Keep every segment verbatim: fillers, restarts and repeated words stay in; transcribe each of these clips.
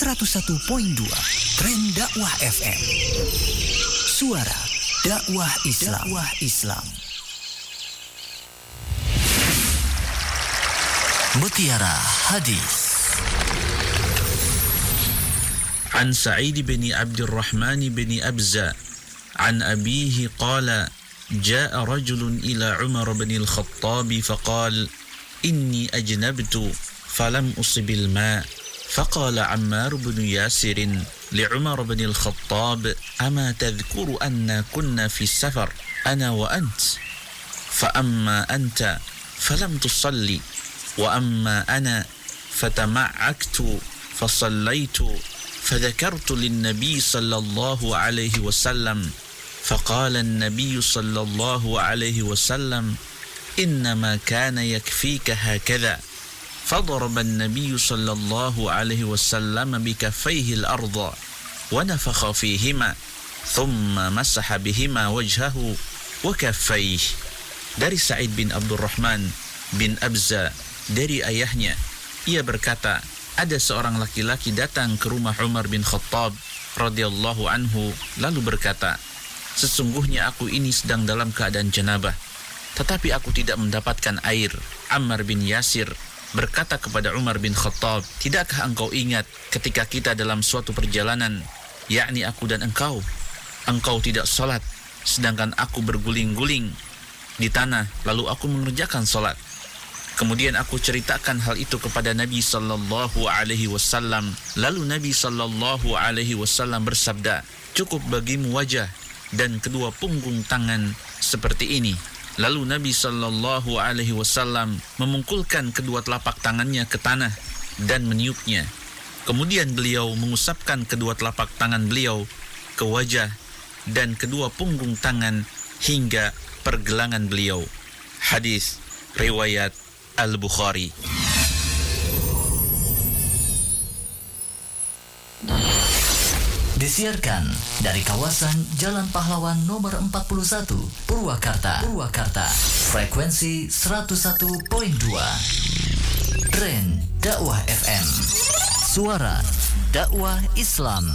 seratus satu koma dua Tren Dakwah F M. Suara dakwah Islam. Dakwah Islam. Mutiara Hadis. عن سعيد بن عبد الرحمن بن أبزة عن أبيه قال جاء رجل إلى عمر بن الخطاب فقال إني أجنبت فلم أصب الماء فقال عمار بن ياسر لعمر بن الخطاب أما تذكر أن كنا في السفر أنا وأنت فأما أنت فلم تصلي وأما أنا فتمعكت فصليت فذكرت للنبي صلى الله عليه وسلم فقال النبي صلى الله عليه وسلم إنما كان يكفيك هكذا فضرب النبي صلى الله عليه وسلم بكفيه الأرض ونفخ فيهما ثم مسح بهما وجهه وكفيه. Dari Sa'id bin Abdurrahman bin Abza, dari ayahnya, ia berkata, ada seorang laki-laki datang ke rumah Umar bin Khattab radhiyallahu anhu lalu berkata, sesungguhnya aku ini sedang dalam keadaan janabah, tetapi aku tidak mendapatkan air. Ammar bin Yasir berkata kepada Umar bin Khattab, tidakkah engkau ingat ketika kita dalam suatu perjalanan, yakni aku dan engkau, engkau tidak salat, sedangkan aku berguling-guling di tanah, lalu aku mengerjakan salat. Kemudian aku ceritakan hal itu kepada Nabi sallallahu alaihi wasallam. Lalu Nabi sallallahu alaihi wasallam bersabda, cukup bagimu wajah dan kedua punggung tangan seperti ini. Lalu Nabi sallallahu alaihi wasallam memungkulkan kedua telapak tangannya ke tanah dan meniupnya. Kemudian beliau mengusapkan kedua telapak tangan beliau ke wajah dan kedua punggung tangan hingga pergelangan beliau. Hadis riwayat Al-Bukhari. Disiarkan dari kawasan Jalan Pahlawan nomor empat puluh satu, Purwakarta. Purwakarta. Frekuensi seratus satu koma dua. Tren Dakwah F M. Suara dakwah Islam.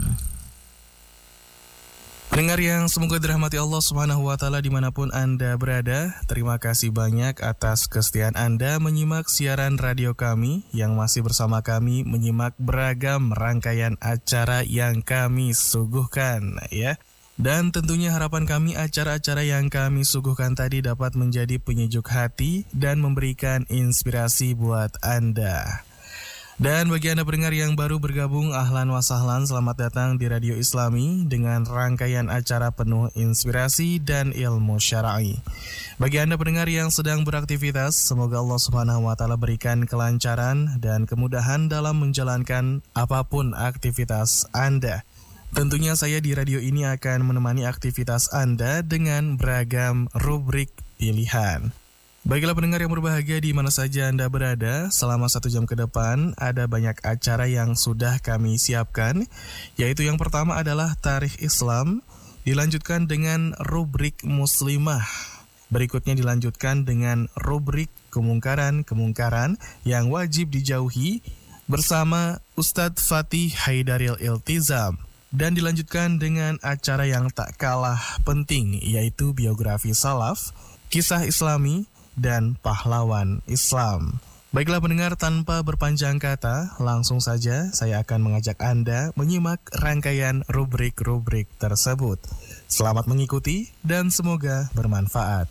Pendengar yang semoga dirahmati Allah Subhanahu wa taala dimanapun Anda berada, terima kasih banyak atas kesetiaan Anda menyimak siaran radio kami yang masih bersama kami menyimak beragam rangkaian acara yang kami suguhkan ya. Dan tentunya harapan kami acara-acara yang kami suguhkan tadi dapat menjadi penyejuk hati dan memberikan inspirasi buat Anda. Dan bagi Anda pendengar yang baru bergabung, ahlan wa sahlan, selamat datang di Radio Islami dengan rangkaian acara penuh inspirasi dan ilmu syar'i. Bagi Anda pendengar yang sedang beraktivitas, semoga Allah Subhanahu wa taala berikan kelancaran dan kemudahan dalam menjalankan apapun aktivitas Anda. Tentunya saya di radio ini akan menemani aktivitas Anda dengan beragam rubrik pilihan. Baiklah pendengar yang berbahagia di mana saja Anda berada, selama satu jam ke depan ada banyak acara yang sudah kami siapkan, yaitu yang pertama adalah Tarikh Islam, dilanjutkan dengan rubrik Muslimah. Berikutnya dilanjutkan dengan rubrik Kemungkaran-Kemungkaran yang wajib dijauhi bersama Ustadz Fatih Haidaril Iltizam. Dan dilanjutkan dengan acara yang tak kalah penting, yaitu biografi salaf, kisah islami, dan pahlawan Islam. Baiklah pendengar, tanpa berpanjang kata, langsung saja saya akan mengajak Anda menyimak rangkaian rubrik-rubrik tersebut. Selamat mengikuti dan semoga bermanfaat.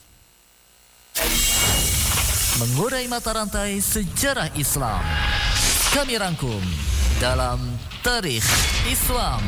Mengurai mata rantai sejarah Islam, kami rangkum dalam Tarikh Islam.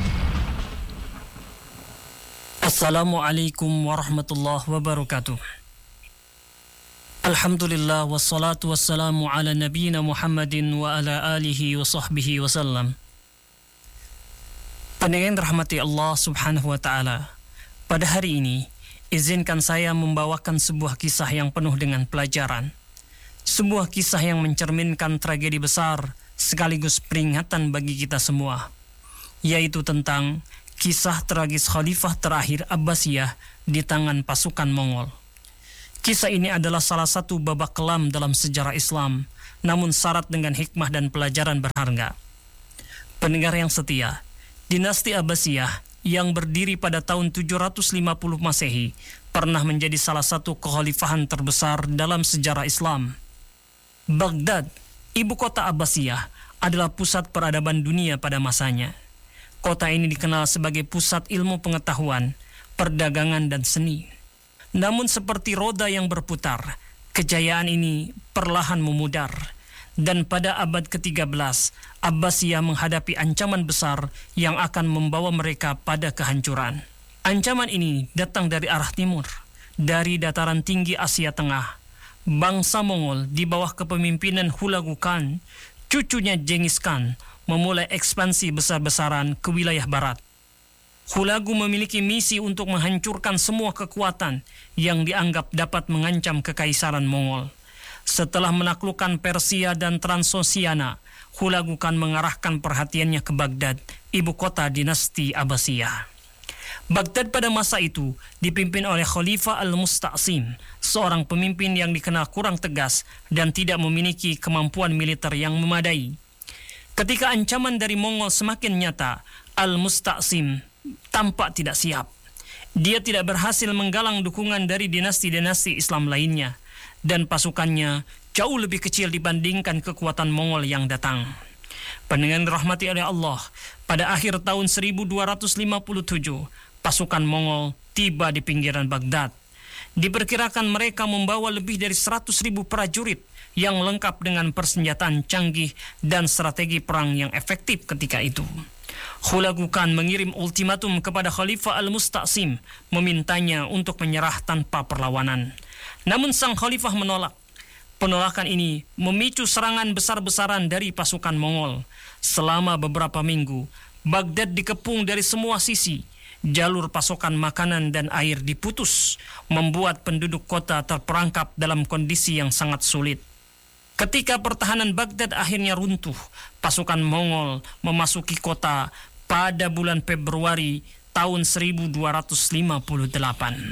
Assalamualaikum warahmatullahi wabarakatuh. Alhamdulillah wassalatu wassalamu ala nabiyina Muhammadin wa ala alihi wa sahbihi wasallam. Pendengar yang dirahmati Allah Subhanahu wa taala, pada hari ini izinkan saya membawakan sebuah kisah yang penuh dengan pelajaran. Sebuah kisah yang mencerminkan tragedi besar sekaligus peringatan bagi kita semua, yaitu tentang kisah tragis khalifah terakhir Abbasiyah di tangan pasukan Mongol. Kisah ini adalah salah satu babak kelam dalam sejarah Islam, namun syarat dengan hikmah dan pelajaran berharga. Pendengar yang setia, dinasti Abbasiyah yang berdiri pada tahun tujuh ratus lima puluh Masehi pernah menjadi salah satu kekhalifahan terbesar dalam sejarah Islam. Baghdad, ibu kota Abbasiyah, adalah pusat peradaban dunia pada masanya. Kota ini dikenal sebagai pusat ilmu pengetahuan, perdagangan, dan seni. Namun seperti roda yang berputar, kejayaan ini perlahan memudar. Dan pada abad ketiga belas, Abbasiyah menghadapi ancaman besar yang akan membawa mereka pada kehancuran. Ancaman ini datang dari arah timur, dari dataran tinggi Asia Tengah. Bangsa Mongol di bawah kepemimpinan Hulagu Khan, cucunya Genghis Khan, memulai ekspansi besar-besaran ke wilayah barat. Hulagu memiliki misi untuk menghancurkan semua kekuatan yang dianggap dapat mengancam kekaisaran Mongol. Setelah menaklukkan Persia dan Transoxiana, Hulagu Khan mengarahkan perhatiannya ke Baghdad, ibu kota dinasti Abbasiyah. Baghdad pada masa itu dipimpin oleh Khalifah Al-Musta'sim, seorang pemimpin yang dikenal kurang tegas dan tidak memiliki kemampuan militer yang memadai. Ketika ancaman dari Mongol semakin nyata, Al-Musta'sim tampak tidak siap. Dia tidak berhasil menggalang dukungan dari dinasti-dinasti Islam lainnya, dan pasukannya jauh lebih kecil dibandingkan kekuatan Mongol yang datang. Pendengar dirahmati oleh Allah, pada akhir tahun seribu dua ratus lima puluh tujuh, pasukan Mongol tiba di pinggiran Baghdad. Diperkirakan mereka membawa lebih dari seratus ribu prajurit yang lengkap dengan persenjataan canggih dan strategi perang yang efektif ketika itu. Hulagu Khan mengirim ultimatum kepada Khalifah Al-Musta'sim, memintanya untuk menyerah tanpa perlawanan. Namun sang khalifah menolak. Penolakan ini memicu serangan besar-besaran dari pasukan Mongol. Selama beberapa minggu, Baghdad dikepung dari semua sisi. Jalur pasokan makanan dan air diputus, membuat penduduk kota terperangkap dalam kondisi yang sangat sulit. Ketika pertahanan Baghdad akhirnya runtuh, pasukan Mongol memasuki kota pada bulan Februari tahun seribu dua ratus lima puluh delapan.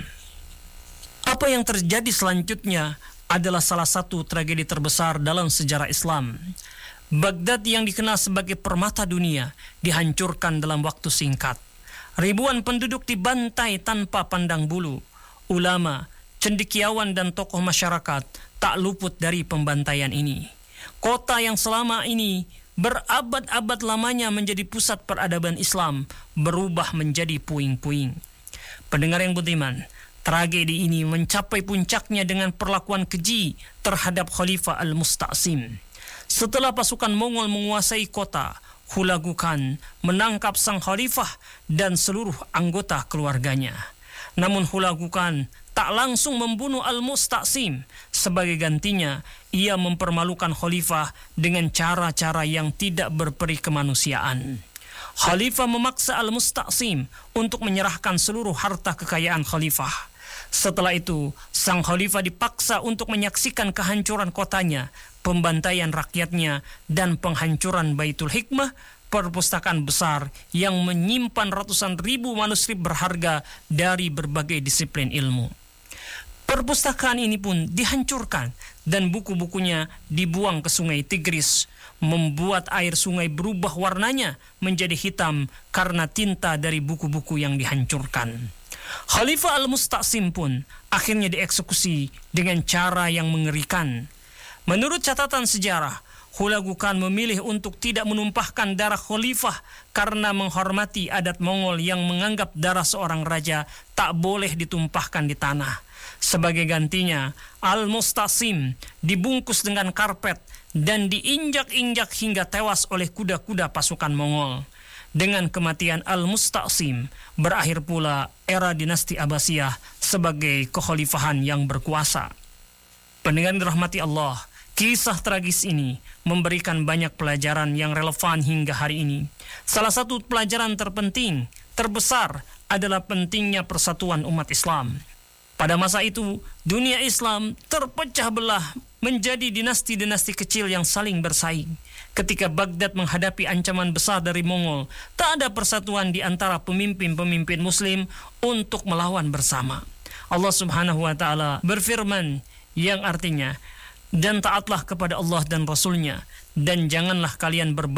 Apa yang terjadi selanjutnya adalah salah satu tragedi terbesar dalam sejarah Islam. Baghdad yang dikenal sebagai permata dunia dihancurkan dalam waktu singkat. Ribuan penduduk dibantai tanpa pandang bulu. Ulama, cendekiawan, dan tokoh masyarakat tak luput dari pembantaian ini. Kota yang selama ini berabad-abad lamanya menjadi pusat peradaban Islam berubah menjadi puing-puing. Pendengar yang budiman, tragedi ini mencapai puncaknya dengan perlakuan keji terhadap Khalifah Al-Musta'sim. Setelah pasukan Mongol menguasai kota, Hulagu Khan menangkap sang khalifah dan seluruh anggota keluarganya. Namun Hulagu Khan tak langsung membunuh Al-Musta'sim. Sebagai gantinya, ia mempermalukan khalifah dengan cara-cara yang tidak berperi kemanusiaan. Khalifah memaksa Al-Musta'sim untuk menyerahkan seluruh harta kekayaan khalifah. Setelah itu, sang khalifah dipaksa untuk menyaksikan kehancuran kotanya, pembantaian rakyatnya, dan penghancuran Baitul Hikmah, perpustakaan besar yang menyimpan ratusan ribu manuskrip berharga dari berbagai disiplin ilmu. Perpustakaan ini pun dihancurkan dan buku-bukunya dibuang ke sungai Tigris, membuat air sungai berubah warnanya menjadi hitam karena tinta dari buku-buku yang dihancurkan. Khalifah Al-Musta'sim pun akhirnya dieksekusi dengan cara yang mengerikan. Menurut catatan sejarah, Hulagu Khan memilih untuk tidak menumpahkan darah khalifah karena menghormati adat Mongol yang menganggap darah seorang raja tak boleh ditumpahkan di tanah. Sebagai gantinya, Al-Musta'sim dibungkus dengan karpet dan diinjak-injak hingga tewas oleh kuda-kuda pasukan Mongol. Dengan kematian Al-Musta'sim, berakhir pula era dinasti Abbasiyah sebagai kekhalifahan yang berkuasa. Pendengar dirahmati Allah, kisah tragis ini memberikan banyak pelajaran yang relevan hingga hari ini. Salah satu pelajaran terpenting, terbesar, adalah pentingnya persatuan umat Islam. Pada masa itu, dunia Islam terpecah belah menjadi dinasti-dinasti kecil yang saling bersaing. Ketika Baghdad menghadapi ancaman besar dari Mongol, tak ada persatuan di antara pemimpin-pemimpin Muslim untuk melawan bersama. Allah Subhanahu wa Ta'ala berfirman yang artinya, dan taatlah kepada Allah dan Rasul-Nya, dan janganlah kalian berbalik